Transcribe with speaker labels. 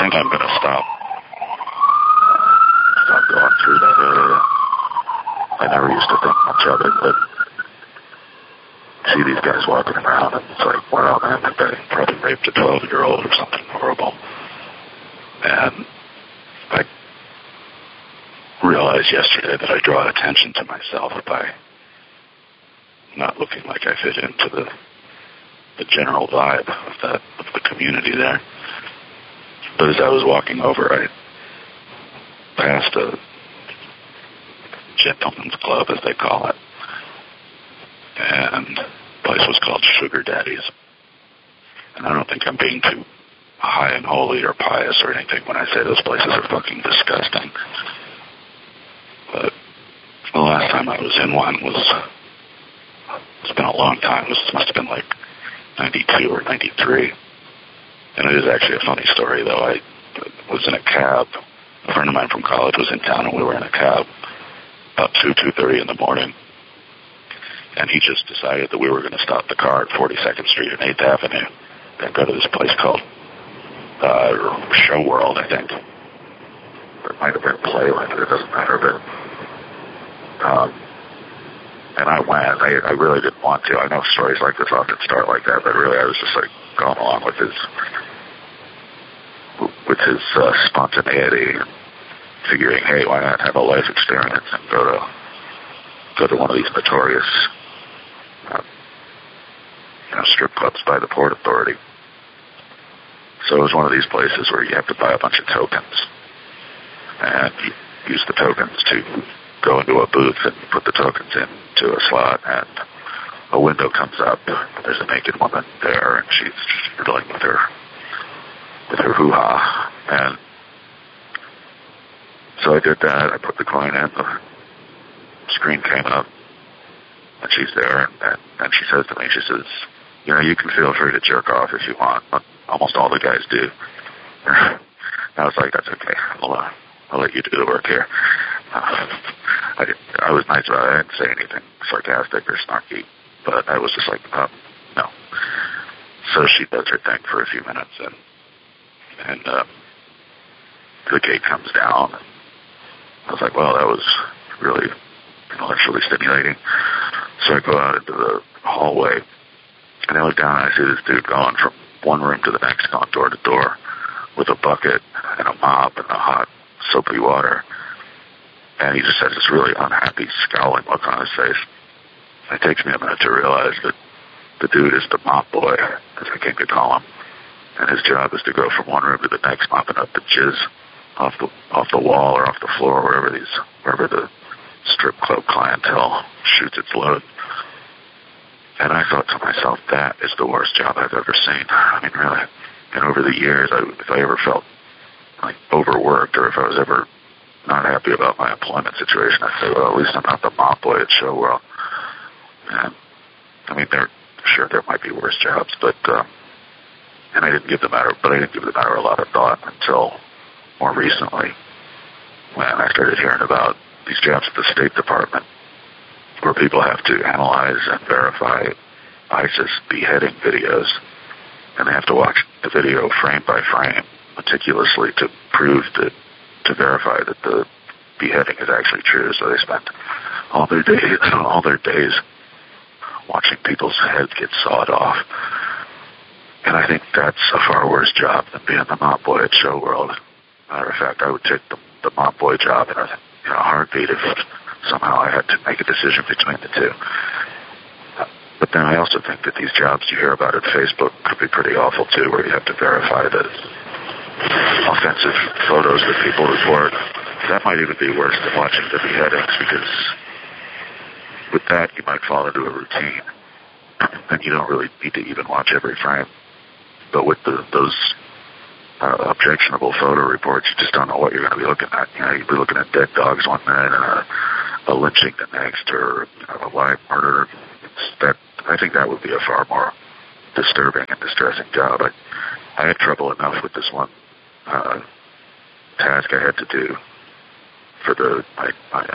Speaker 1: think I'm going to stop going through that area. I never used to think much of it, but see these guys walking around, and it's like, wow, man, that guy probably raped a 12-year-old or something horrible. And I realized yesterday that I draw attention to myself by not looking like I fit into the general vibe of the community there. But as I was walking over, I passed a gentleman's club, as they call it, and the place was called Sugar Daddies. And I don't think I'm being too high and holy or pious or anything when I say those places are fucking disgusting. But the last time I was in one it's been a long time. This must have been like 92 or 93. And it is actually a funny story, though. I was in a cab. A friend of mine from college was in town, and we were in a cab about 2:30 in the morning. And he just decided that we were going to stop the car at 42nd Street and 8th Avenue and go to this place called Show World, I think. Or it might have been Playland. It doesn't matter. But and I went. I really didn't want to. I know stories like this often start like that, but really I was just like going along with his spontaneity, figuring, hey, why not have a life experience and go to one of these notorious strip clubs by the Port Authority. So it was one of these places where you have to buy a bunch of tokens, and you use the tokens to go into a booth and put the tokens into a slot, and a window comes up. There's a naked woman there, and she's fiddling with her hoo-ha. And so I did that. I put the coin in. The screen came up, and she's there, and she says to me, she says, you can feel free to jerk off if you want. Almost all the guys do. And I was like, that's okay. I'll let you do the work here. I was nice about it. I didn't say anything sarcastic or snarky, but I was just like, no. So she does her thing for a few minutes, and the gate comes down. I was like, well, that was really intellectually stimulating. So I go out into the hallway, and I look down and I see this dude going from one room to the next, going door to door with a bucket and a mop and a hot soapy water. And he just has this really unhappy, scowling look on his face. It takes me a minute to realize that the dude is the mop boy, as I came to call him. And his job is to go from one room to the next, mopping up the jizz off the wall or off the floor, wherever the strip club clientele shoots its load. And I thought to myself, that is the worst job I've ever seen. I mean, really. And over the years, if I ever felt like overworked, or if I was ever not happy about my employment situation, I'd say, well, at least I'm not the mop boy at Show World. And I mean, there might be worse jobs, but and I didn't give the matter a lot of thought until more recently, when I started hearing about these jobs at the State Department, where people have to analyze and verify ISIS beheading videos, and they have to watch the video frame by frame meticulously to verify that the beheading is actually true. So they spend all their days watching people's heads get sawed off. And I think that's a far worse job than being the mop boy at Show World. Matter of fact, I would take the mop boy job in a heartbeat if somehow I had to make a decision between the two. But then I also think that these jobs you hear about at Facebook could be pretty awful too, where you have to verify the offensive photos that people report. That might even be worse than watching the beheadings, because with that you might fall into a routine, and you don't really need to even watch every frame. But with those objectionable photo reports, you just don't know what you're going to be looking at. You'd be looking at dead dogs one minute and a lynching the next, or a live murder. I think that would be a far more disturbing and distressing job. I had trouble enough with this one task I had to do for my